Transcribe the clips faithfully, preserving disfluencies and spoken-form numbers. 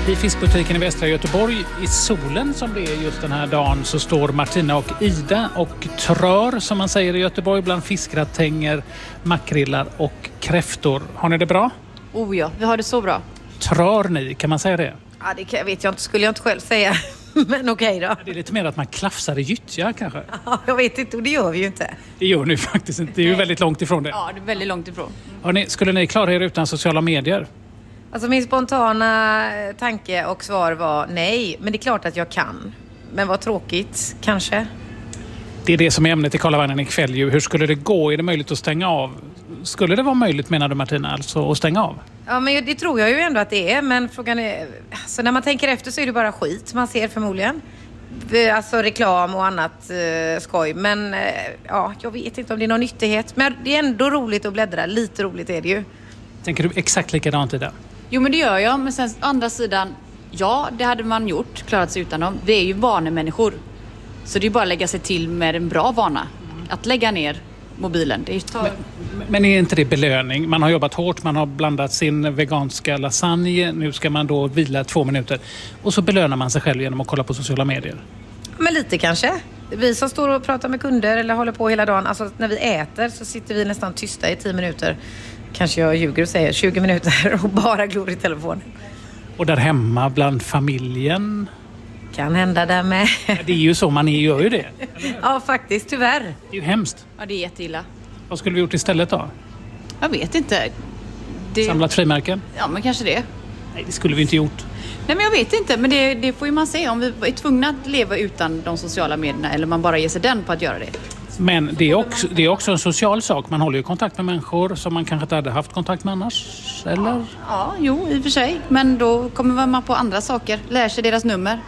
I fiskbutiken i västra Göteborg i solen som det är just den här dagen så står Martina och Ida och trör som man säger i Göteborg bland fiskgratänger, makrillar och kräftor. Har ni det bra? Oh ja, vi har det så bra. Trör ni, kan man säga det? Ja, det kan, vet jag inte, skulle jag inte själv säga. Men okej okay då. Det är lite mer att man klafsar i gyttja kanske. Ja, jag vet inte, och det gör vi ju inte. Det gör ni faktiskt inte, det är ju väldigt långt ifrån det. Ja, det är väldigt långt ifrån. Hörrni, skulle ni klara er utan sociala medier? Alltså min spontana tanke och svar var nej, men det är klart att jag kan. Men vad tråkigt, kanske. Det är det som är ämnet i Karlavagnen ikväll ju. Hur skulle det gå? Är det möjligt att stänga av? Skulle det vara möjligt, menar du Martina, alltså att stänga av? Ja, men det tror jag ju ändå att det är. Men frågan är, alltså när man tänker efter så är det bara skit man ser förmodligen. Alltså reklam och annat eh, skoj. Men eh, ja, jag vet inte om det är någon nyttighet. Men det är ändå roligt att bläddra. Lite roligt är det ju. Tänker du exakt likadant i det? Jo, men det gör jag. Men sen andra sidan, ja, det hade man gjort, klarat sig utan dem. Vi är ju vanemänniskor. Så det är bara att lägga sig till med en bra vana. Att lägga ner mobilen. Det är just... men, men är inte det belöning? Man har jobbat hårt, man har blandat sin veganska lasagne. Nu ska man då vila två minuter. Och så belönar man sig själv genom att kolla på sociala medier. Men lite kanske. Vi som står och pratar med kunder eller håller på hela dagen. Alltså när vi äter så sitter vi nästan tysta i tio minuter. Kanske jag ljuger och säger tjugo minuter och bara glor i telefonen. Och där hemma bland familjen? Kan hända där med. Ja, det är ju så, man är, gör ju det. Ja, faktiskt, tyvärr. Det är ju hemskt. Ja, det är jätteilla. Vad skulle vi gjort istället då? Jag vet inte. Det... Samlat frimärken? Ja, men kanske det. Nej, det skulle vi inte gjort. Nej, men jag vet inte. Men det, det får ju man se om vi är tvungna att leva utan de sociala medierna eller man bara ger sig den på att göra det. Men det är, också, det är också en social sak. Man håller ju kontakt med människor som man kanske inte hade haft kontakt med annars, eller? Ja, jo, i och för sig. Men då kommer man på andra saker. Lär sig deras nummer.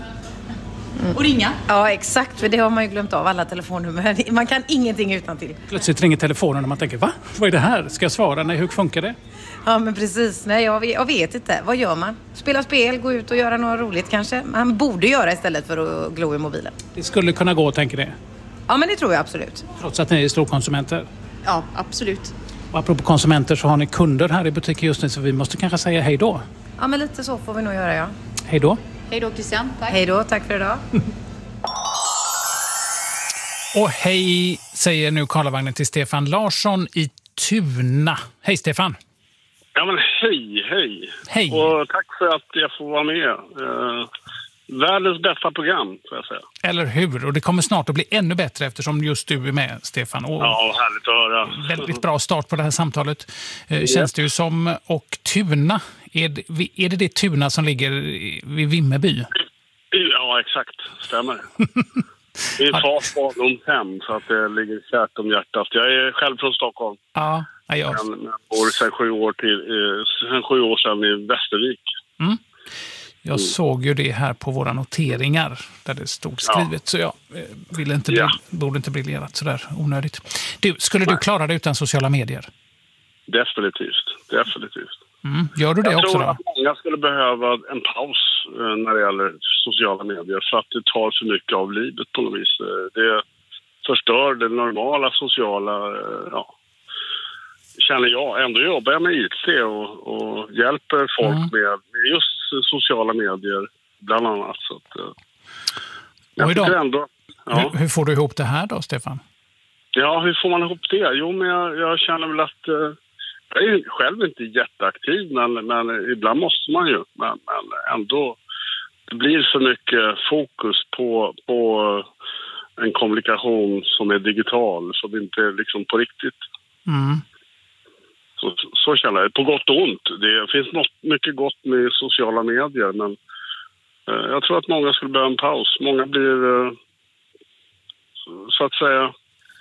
Mm. Och ringa. Ja, exakt. För det har man ju glömt av, alla telefonnummer. Man kan ingenting utan till. Plötsligt ringer telefonen och man tänker, va? Vad är det här? Ska jag svara? Nej, hur funkar det? Ja, men precis. Nej, jag vet, jag vet inte. Vad gör man? Spela spel, gå ut och göra något roligt kanske. Man borde göra istället för att glo i mobilen. Det skulle kunna gå, tänker det. Ja, men det tror jag absolut. Trots att ni är storkonsumenter. Ja, absolut. Och apropå konsumenter så har ni kunder här i butiken just nu så vi måste kanske säga hej då. Ja, men lite så får vi nog göra, ja. Hej då. Hej då, Christian. Tack. Hej då, tack för idag. Och hej säger nu Karlavagnen till Stefan Larsson i Tuna. Hej Stefan. Ja men hej, hej. Hej. Och tack för att jag får vara med. Uh, världens bästa program, får jag säga. Eller hur? Och det kommer snart att bli ännu bättre eftersom just du är med, Stefan. Och ja, härligt att höra. Väldigt bra start på det här samtalet. Uh, känns yeah. det ju som. Och Tuna, är det, är det det Tuna som ligger vid Vimmerby? Ja, exakt. Stämmer. Min fars barndomshem så att det ligger kärt om hjärtat. Jag är själv från Stockholm. Ja, jag men, men bor sedan sju år, till, eh, sedan sju år sedan i Västervik. Mm. Jag mm. såg ju det här på våra noteringar där det stod skrivet. Ja. Så jag eh, ville inte bli, ja. borde inte briljerat sådär onödigt. Du, skulle Nej. du klara dig utan sociala medier? Definitivt, definitivt. Mm. Gör du det jag också tror då? att många skulle behöva en paus eh, när det gäller sociala medier för att det tar för mycket av livet på något vis. Det förstör det normala sociala, eh, ja, känner jag. Ändå jobbar jag med I T och, och hjälper folk mm. med just sociala medier bland annat. Så att, eh, jag tycker ändå, ja. hur, hur får du ihop det här då, Stefan? Ja, hur får man ihop det? Jo, men jag, jag känner väl att eh, jag är själv inte jätteaktiv, men, men ibland måste man ju. Men, men ändå, det blir så mycket fokus på, på en kommunikation som är digital, som inte är liksom på riktigt. Mm. Så, så känner jag. På gott och ont. Det finns något, mycket gott med sociala medier, men eh, jag tror att många skulle behöva en paus. Många blir, eh, så att säga,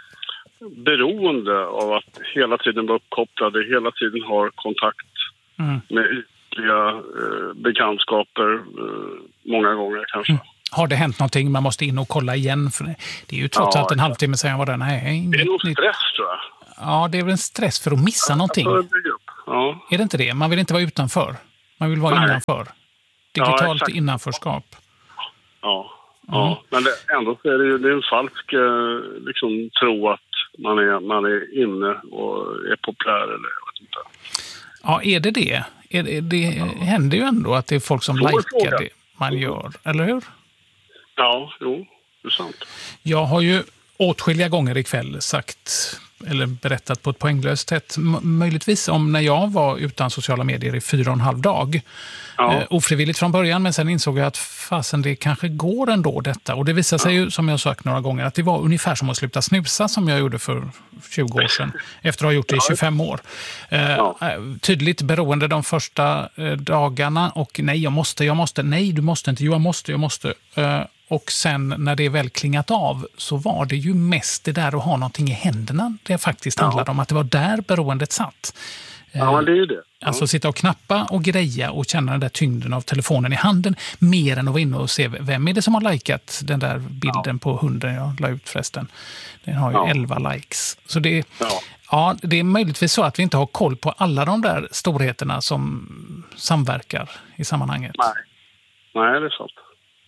beroende av att hela tiden vara uppkopplade, hela tiden har kontakt mm. med ytliga eh, bekantskaper eh, många gånger kanske. Mm. Har det hänt någonting? Man måste in och kolla igen för det, det är ju trots ja, allt en halvtimme sedan jag var där. Nej, det är nog stress tror jag. Ja, det är väl en stress för att missa ja, någonting. Ja. Är det inte det? Man vill inte vara utanför. Man vill vara Nej. innanför. Digitalt ja, innanförskap. Ja, ja. Mm. Men det, ändå så är det ju det är en falsk liksom, tro att man är, man är inne och är populär eller jag vet inte. Ja, är det det? är det, det händer ju ändå att det är folk som likar det man gör, eller hur? Ja, jo, det är sant. Jag har ju åtskilliga gånger ikväll sagt eller berättat på ett poänglöst sätt m- möjligtvis om när jag var utan sociala medier i fyra och en halv dag. Ja. Eh, ofrivilligt från början, men sen insåg jag att fasen, det kanske går ändå detta. Och det visar sig ju, som jag sagt några gånger, att det var ungefär som att sluta snusa som jag gjorde för tjugo år sedan. Efter att ha gjort det i tjugofem år. Eh, Ja. Tydligt beroende de första eh, dagarna och nej, jag måste, jag måste, nej, du måste inte, jo, jag måste, jag måste. Eh, Och sen när det väl klingat av så var det ju mest det där att ha någonting i händerna. Det faktiskt handlade Ja. om att det var där beroendet satt. Ja, men det är ju det. Ja. Alltså sitta och knappa och greja och känna den där tyngden av telefonen i handen mer än att vara inne och se vem är det som har likat den där bilden på hunden jag la ut förresten. Den har ju Ja. elva likes. Så det, Ja. ja, det är möjligtvis så att vi inte har koll på alla de där storheterna som samverkar i sammanhanget. Nej. Nej, det är sant.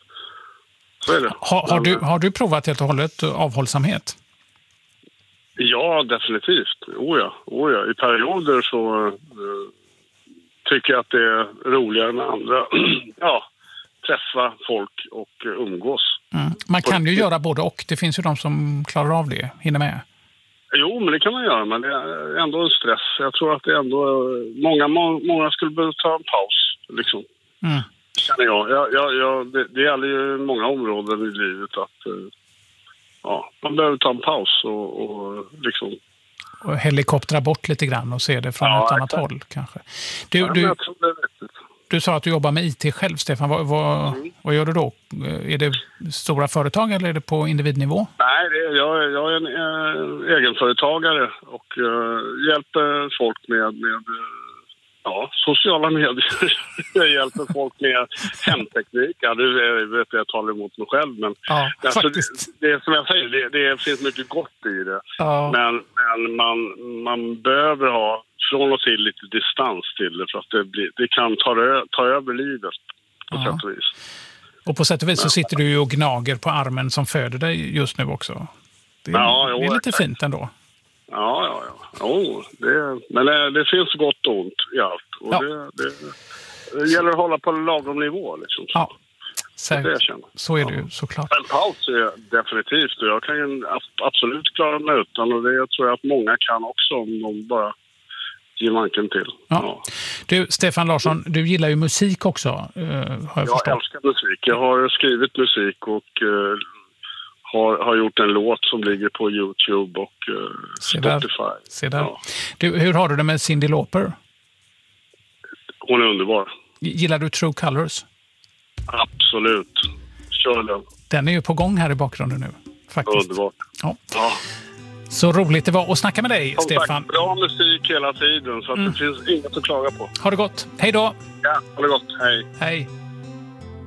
Så är det. Har, har, Men, du, har du provat helt och hållet avhållsamhet? Ja, definitivt. Oh ja, oh ja. I perioder så uh, tycker jag att det är roligare med andra. Ja, träffa folk och uh, umgås. Mm. Man kan ju göra både och. Det finns ju de som klarar av det, hinner med. Jo, men det kan man göra, men det är ändå en stress. Jag tror att det är ändå... Många, många skulle behöva ta en paus, liksom. Mm. Känner jag. jag, jag, jag det, det gäller ju många områden i livet att... Uh, ja, man behöver ta en paus och, och liksom... Och helikoptera bort lite grann och se det från Ja, ett annat exakt. håll, kanske. Du, Ja, du, jag tror det är viktigt. du sa att du jobbar med I T själv, Stefan. Vad, vad, Mm. vad gör du då? Är det stora företag eller är det på individnivå? Nej, det är, jag, är- jag är en äh, egenföretagare och äh, hjälper folk med, med äh, ja, sociala medier. Jag hjälper folk med hemteknik. Ja, du äh, vet jag talar emot mig själv, men Ja, alltså, faktiskt. det, det är som jag säger, det, det finns mycket gott i det. Ja. Men, men man, man behöver ha från och till lite distans till det för att det, blir, det kan ta, ö, ta över livet på Ja. sätt och vis. Och på sätt och vis så sitter du ju och gnager på armen som föder dig just nu också. Det är, Ja, jo, det är lite exakt. fint ändå. Ja, ja, ja. Jo, det, men det, det finns gott och ont i allt. Och Ja. det, det, det gäller att hålla på en lagom nivå. Liksom. Ja, Det är det jag så, känner. så är det ju såklart. En paus är definitivt. Och jag kan ju absolut klara mig utan. Och det tror jag att många kan också om de bara ger manken till. Ja. Du, Stefan Larsson, du gillar ju musik också, eh, har jag, Jag förstått. älskar musik. Jag har skrivit musik och uh, har, har gjort en låt som ligger på YouTube och uh, Se där. Spotify. Se där. Ja. Du, hur har du det med Cyndi Lauper? Hon är underbar. Gillar du True Colors? Absolut. Kör den. Den är ju på gång här i bakgrunden nu, faktiskt. Underbart. Ja. Ja. Så roligt det var att snacka med dig, Som Stefan. sagt, bra musik hela tiden så att Mm. det finns inget att klaga på. Ha det gott. Hej då. Ja, ha det gott. Hej. Hej.